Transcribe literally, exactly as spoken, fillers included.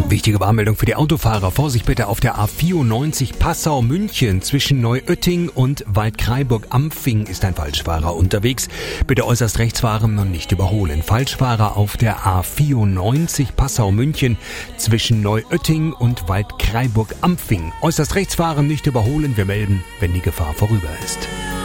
Wichtige Warnmeldung für die Autofahrer. Vorsicht bitte auf der A vierundneunzig Passau-München. Zwischen Neuötting und Waldkraiburg-Ampfing ist ein Falschfahrer unterwegs. Bitte äußerst rechts fahren und nicht überholen. Falschfahrer auf der A vierundneunzig Passau-München. Zwischen Neuötting und Waldkraiburg-Ampfing. Äußerst rechts fahren, nicht überholen. Wir melden, wenn die Gefahr vorüber ist.